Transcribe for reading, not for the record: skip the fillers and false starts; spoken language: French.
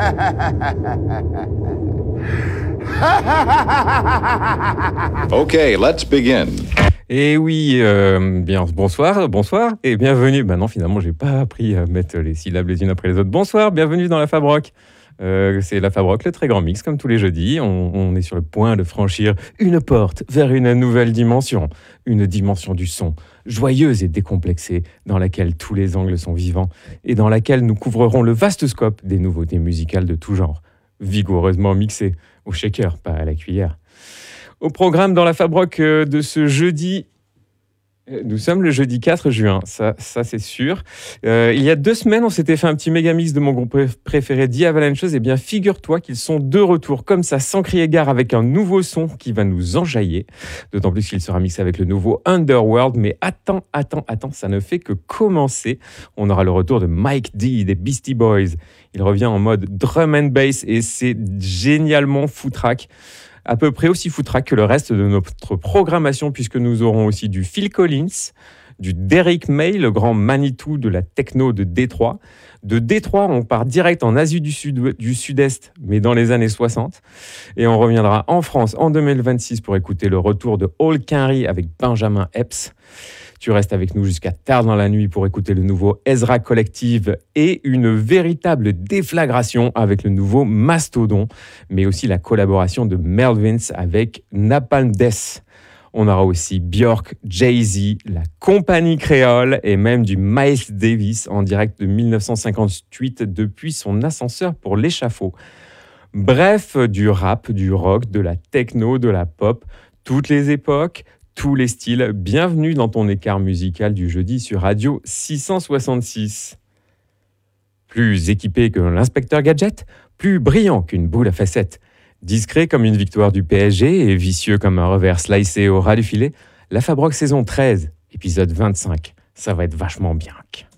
Okay, let's begin. Et oui, bien bonsoir et bienvenue. Non, finalement, j'ai pas appris à mettre les syllabes les unes après les autres. Bonsoir, bienvenue dans la Fab Rock. C'est la Fab Rock, le très grand mix, comme tous les jeudis. On est sur le point de franchir une porte vers une nouvelle dimension. Une dimension du son, joyeuse et décomplexée, dans laquelle tous les angles sont vivants et dans laquelle nous couvrerons le vaste scope des nouveautés musicales de tout genre. Vigoureusement mixées, au shaker, pas à la cuillère. Au programme dans la Fab Rock de ce jeudi, nous sommes le jeudi 4 juin, ça c'est sûr. Il y a 2 semaines, on s'était fait un petit méga mix de mon groupe préféré, The Avalanches. Eh bien, figure-toi qu'ils sont de retour comme ça, sans crier gare, avec un nouveau son qui va nous enjailler. D'autant plus qu'il sera mixé avec le nouveau Underworld. Mais attends, ça ne fait que commencer. On aura le retour de Mike D des Beastie Boys. Il revient en mode drum and bass et c'est génialement foutraque. À peu près aussi foutraque que le reste de notre programmation, puisque nous aurons aussi du Phil Collins, du Derrick May, le grand Manitou de la techno de Détroit. De Détroit, on part direct en Asie du Sud-Est, mais dans les années 60. Et on reviendra en France en 2026 pour écouter le retour de Hall Quinry avec Benjamin Epps. Tu restes avec nous jusqu'à tard dans la nuit pour écouter le nouveau Ezra Collective et une véritable déflagration avec le nouveau Mastodon, mais aussi la collaboration de Melvins avec Napalm Death. On aura aussi Björk, Jay-Z, la compagnie créole et même du Miles Davis en direct de 1958 depuis son ascenseur pour l'échafaud. Bref, du rap, du rock, de la techno, de la pop, toutes les époques, tous les styles. Bienvenue dans ton écart musical du jeudi sur Radio 666. Plus équipé que l'inspecteur Gadget, plus brillant qu'une boule à facettes, discret comme une victoire du PSG et vicieux comme un revers slicé au ras du filet, la Fab Rock saison 13, épisode 25. Ça va être vachement bien.